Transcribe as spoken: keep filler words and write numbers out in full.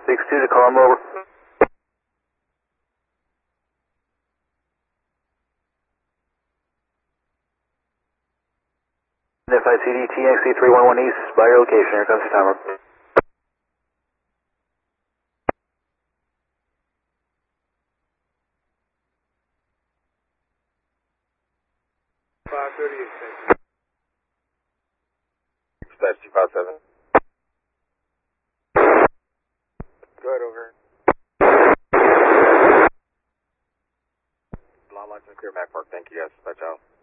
six two to Colombo, over. Identify C D T X C three one one East, by your location, here comes the timer. five thirty-eight. Dispatch two five seven. Go ahead, over. Long line to clear Mac Park, thank you guys, dispatch out.